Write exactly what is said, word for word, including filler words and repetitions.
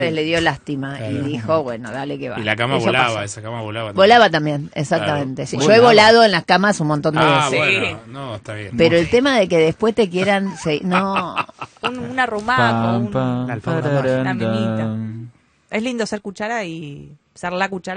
le dio lástima Claro. y dijo, bueno, dale que va. Y la cama Eso volaba, pasó. esa cama volaba. También. Volaba también, exactamente. Claro. Sí, yo Volaba. he volado en las camas un montón de Ah, veces. bueno, no, está bien. Pero el tema de que después te quieran... se- no. Un, un arrumaco, Pam, un- pam, La alfombra mágica. una mimita. tararán. Es lindo ser cuchara y ser la cuchara.